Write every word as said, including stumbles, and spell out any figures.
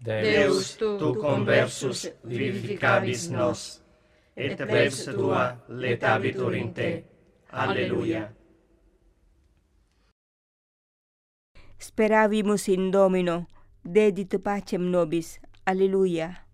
Deus, tu conversus vivificabis nos, et plebs tua letabitur in te. Alleluia. Speravimus in Domino, dedit pacem nobis. Alleluia.